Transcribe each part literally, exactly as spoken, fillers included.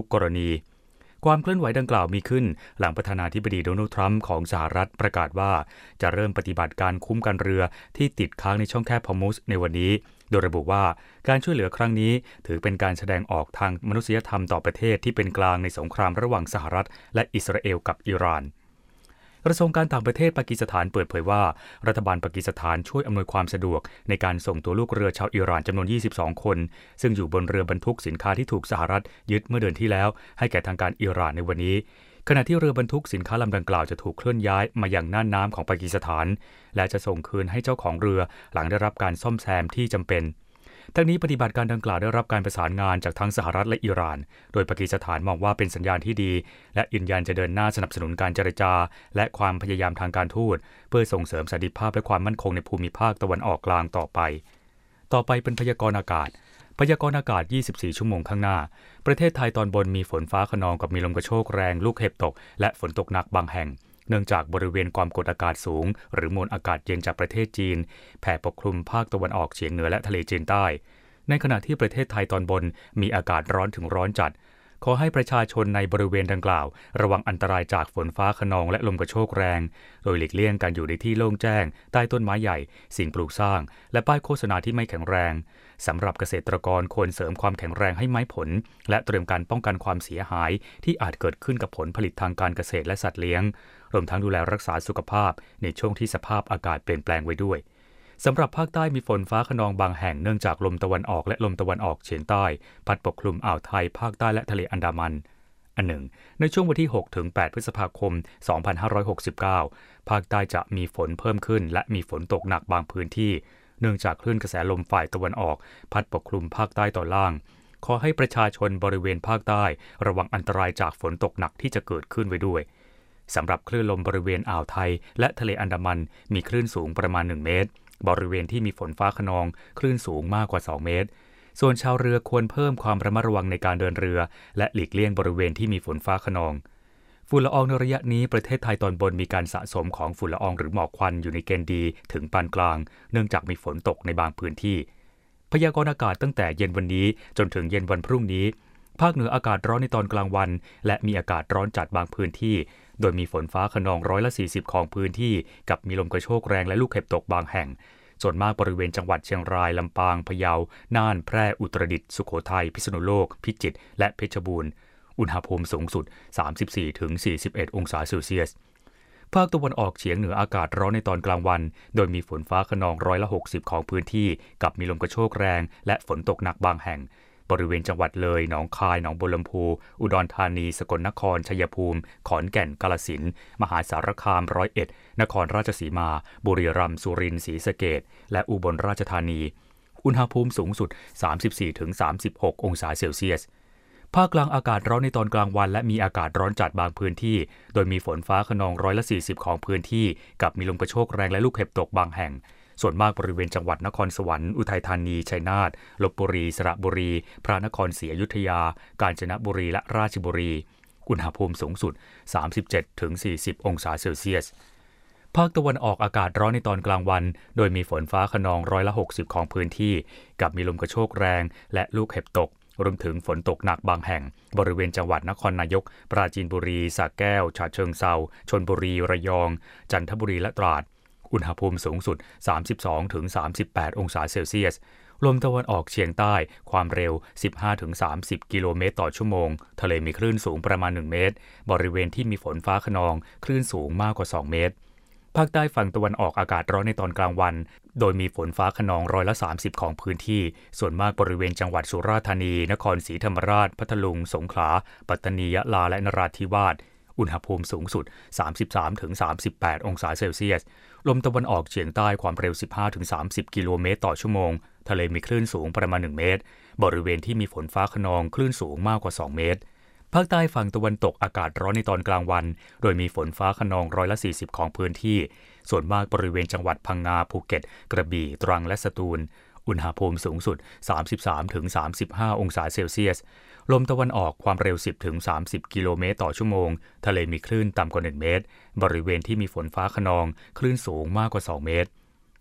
กรณีความเคลื่อนไหวดังกล่าวมีขึ้นหลังประธานาธิบดีโดนัลด์ทรัมป์ของสหรัฐประกาศว่าจะเริ่มปฏิบัติการคุ้มกันเรือที่ติดค้างในช่องแคบฮอร์มุซในวันนี้โดยระบุว่าการช่วยเหลือครั้งนี้ถือเป็นการแสดงออกทางมนุษยธรรมต่อประเทศที่เป็นกลางในสงครามระหว่างสหรัฐและอิสราเอลกับอิหร่านกระทรวงการต่างประเทศปากีสถานเปิดเผยว่ารัฐบาลปากีสถานช่วยอำนวยความสะดวกในการส่งตัวลูกเรือชาวอิหร่านจำนวนยี่สิบสองคนซึ่งอยู่บนเรือบรรทุกสินค้าที่ถูกสหรัฐยึดเมื่อเดือนที่แล้วให้แก่ทางการอิหร่านในวันนี้ขณะที่เรือบรรทุกสินค้าลำดังกล่าวจะถูกเคลื่อนย้ายมายังน่านน้ำของปากีสถานและจะส่งคืนให้เจ้าของเรือหลังได้รับการซ่อมแซมที่จำเป็นทั้งนี้ปฏิบัติการดังกล่าวได้รับการประสานงานจากทั้งสหรัฐและอิหร่านโดยปากีสถานมองว่าเป็นสัญญาณที่ดีและยืนยันจะเดินหน้าสนับสนุนการเจรจาและความพยายามทางการทูตเพื่อส่งเสริมสันติภาพและความมั่นคงในภูมิภาคตะวันออกกลางต่อไปต่อไปเป็นพยากรณ์อากาศพยากรณ์อากาศยี่สิบสี่ชั่วโมงข้างหน้าประเทศไทยตอนบนมีฝนฟ้าคะนองกับมีลมกระโชกแรงลูกเห็บตกและฝนตกหนักบางแห่งเนื่องจากบริเวณความกดอากาศสูงหรือมวลอากาศเย็นจากประเทศจีนแผ่ปกคลุมภาคตะวันออกเฉียงเหนือและทะเลจีนใต้ในขณะที่ประเทศไทยตอนบนมีอากาศร้อนถึงร้อนจัดขอให้ประชาชนในบริเวณดังกล่าวระวังอันตรายจากฝนฟ้าคะนองและลมกระโชกแรงโดยหลีกเลี่ยงการอยู่ในที่โล่งแจ้งใต้ต้นไม้ใหญ่สิ่งปลูกสร้างและป้ายโฆษณาที่ไม่แข็งแรงสำหรับเกษตรกรควรเสริมความแข็งแรงให้ไม้ผลและเตรียมการป้องกันความเสียหายที่อาจเกิดขึ้นกับผลผลิตทางการเกษตรและสัตว์เลี้ยงรวมทั้งดูแลรักษาสุขภาพในช่วงที่สภาพอากาศเปลี่ยนแปลงไว้ด้วยสำหรับภาคใต้มีฝนฟ้าคะนองบางแห่งเนื่องจากลมตะวันออกและลมตะวันออกเฉียงใต้พัดปกคลุมอ่าวไทยภาคใต้และทะเลอันดามันอันหนึ่งในช่วงวันที่หกถึงแปดพฤษภาคมสองพันห้าร้อยหกสิบเก้าภาคใต้จะมีฝนเพิ่มขึ้นและมีฝนตกหนักบางพื้นที่เนื่องจากคลื่นกระแสลมฝ่ายตะวันออกพัดปกคลุมภาคใต้ตอนล่างขอให้ประชาชนบริเวณภาคใต้ระวังอันตรายจากฝนตกหนักที่จะเกิดขึ้นไว้ด้วยสำหรับคลื่นลมบริเวณอ่าวไทยและทะเลอันดามันมีคลื่นสูงประมาณหนึ่งเมตรบริเวณที่มีฝนฟ้าคะนองคลื่นสูงมากกว่าสองเมตรส่วนชาวเรือควรเพิ่มความระมัดระวังในการเดินเรือและหลีกเลี่ยงบริเวณที่มีฝนฟ้าคะนองฝุ่นละอองในระยะนี้ประเทศไทยตอนบนมีการสะสมของฝุ่นละอองหรือหมอกควันอยู่ในเกณฑ์ดีถึงปานกลางเนื่องจากมีฝนตกในบางพื้นที่พยากรณ์อากาศตั้งแต่เย็นวันนี้จนถึงเย็นวันพรุ่งนี้ภาคเหนืออากาศร้อนในตอนกลางวันและมีอากาศร้อนจัดบางพื้นที่โดยมีฝนฟ้าคะนองร้อยละสี่สิบของพื้นที่กับมีลมกระโชกแรงและลูกเห็บตกบางแห่งส่วนมากบริเวณจังหวัดเชียงรายลำปางพะเยาน่านแพร่อุตรดิตถ์สุโขทัยพิษณุโลกพิจิตรและเพชรบูรณ์อุณหภูมิสูงสุด สามสิบสี่ถึงสี่สิบเอ็ด องศาเซลเซียสภาคตะวันออกเฉียงเหนืออากาศร้อนในตอนกลางวันโดยมีฝนฟ้าคะนองร้อยละหกสิบของพื้นที่กับมีลมกระโชกแรงและฝนตกหนักบางแห่งบริเวณจังหวัดเลยหนองคายหนองบัวลำพูอุดรธานีสกลนครชัยภูมิขอนแก่นกาฬสินธุ์มหาสารคามร้อยเอ็ดนครราชสีมาบุรีรัมย์สุรินทร์ศรีสะเกษและอุบลราชธานีอุณหภูมิสูงสุด สามสิบสี่ถึงสามสิบหก องศาเซลเซียสภาคกลางอากาศร้อนในตอนกลางวันและมีอากาศร้อนจัดบางพื้นที่โดยมีฝนฟ้าคะนองร้อยละสี่สิบของพื้นที่กับมีลมกระโชกแรงและลูกเห็บตกบางแห่งส่วนมากบริเวณจังหวัดนครสวรรค์อุทัยธานีชัยนาทลพบุรีสระบุรีพระนครศรีอยุธยากาญจนบุรีและราชบุรีอุณหภูมิสูงสุด สามสิบเจ็ดถึงสี่สิบ องศาเซลเซียสภาคตะวันออกอากาศร้อนในตอนกลางวันโดยมีฝนฟ้าคะนองร้อยละหกสิบของพื้นที่กับมีลมกระโชกแรงและลูกเห็บตกรวมถึงฝนตกหนักบางแห่งบริเวณจังหวัดนครนายกปราจีนบุรีสระแก้วฉะเชิงเทราชลบุรีระยองจันทบุรีและตราดอุณหภูมิสูงสุด สามสิบสองถึงสามสิบแปด องศาเซลเซียสลมตะวันออกเฉียงใต้ความเร็ว สิบห้าถึงสามสิบ กิโลเมตรต่อชั่วโมงทะเลมีคลื่นสูงประมาณหนึ่งเมตรบริเวณที่มีฝนฟ้าคะนองคลื่นสูงมากกว่าสองเมตรภาคใต้ฝั่งตะวันออกอากาศร้อนในตอนกลางวันโดยมีฝนฟ้าคะนองร้อยละสามสิบของพื้นที่ส่วนมากบริเวณจังหวัดสุราษฎร์ธานีนครศรีธรรมราชพัทลุงสงขลาปัตตานียะลาและนราธิวาสอุณหภูมิสูงสุด สามสิบสามถึงสามสิบแปด องศาเซลเซียสลมตะวันออกเฉียงใต้ความเร็ว สิบห้าถึงสามสิบ กิโลเมตรต่อชั่วโมงทะเลมีคลื่นสูงประมาณหนึ่งเมตรบริเวณที่มีฝนฟ้าคะนองคลื่นสูงมากกว่าสองเมตรภาคใต้ฝั่งตะวันตกอากาศร้อนในตอนกลางวันโดยมีฝนฟ้าคะนองร้อยละสี่สิบของพื้นที่ส่วนมากบริเวณจังหวัดพังงาภูเก็ตกระบี่ตรังและสตูลอุณหภูมิสูงสุด สามสิบสามถึงสามสิบห้า องศาเซลเซียสลมตะวันออกความเร็ว สิบถึงสามสิบ กิโลเมตรต่อชั่วโมงทะเลมีคลื่นต่ำกว่าหนึ่งเมตรบริเวณที่มีฝนฟ้าคะนองคลื่นสูงมากกว่าสองเมตร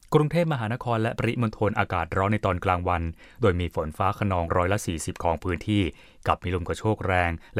กรุงเทพมหานครและปริมณฑลอากาศร้อนในตอนกลางวันโดยมีฝนฟ้าคะนองร้อยละสี่สิบของพื้นที่กับมีลมกระโชกแรง